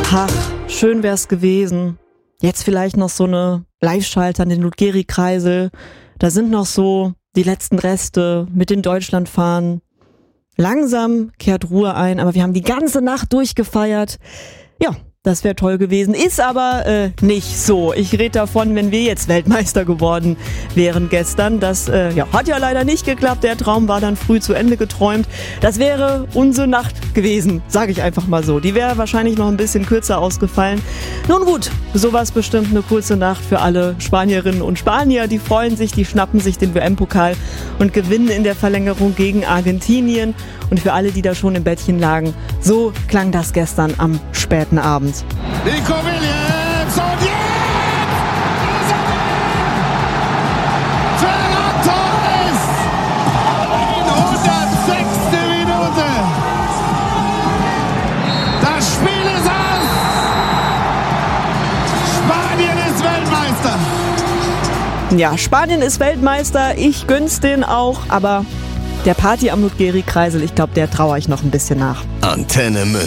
Ach, schön wär's gewesen. Jetzt vielleicht noch so eine Live-Schalter an den Ludgeri-Kreisel. Da sind noch so die letzten Reste mit den Deutschlandfahnen. Langsam kehrt Ruhe ein, aber wir haben die ganze Nacht durchgefeiert. Ja, das wäre toll gewesen. Ist aber nicht so. Ich rede davon, wenn wir jetzt Weltmeister geworden wären gestern. Das hat ja leider nicht geklappt. Der Traum war dann früh zu Ende geträumt. Das wäre unsere Nacht gewesen, sage ich einfach mal so. Die wäre wahrscheinlich noch ein bisschen kürzer ausgefallen. Nun gut, sowas bestimmt eine kurze Nacht für alle Spanierinnen und Spanier. Die freuen sich, die schnappen sich den WM-Pokal und gewinnen in der Verlängerung gegen Argentinien. Und für alle, die da schon im Bettchen lagen, so klang das gestern am späten Abend. Nico Williams und jetzt! Ferran Torres! In 106. Minute! Das Spiel ist aus! Spanien ist Weltmeister! Ja, Spanien ist Weltmeister, ich gönn's denen auch, aber der Party am Ludgeri-Kreisel, ich glaube, der traue ich noch ein bisschen nach. Antenne München.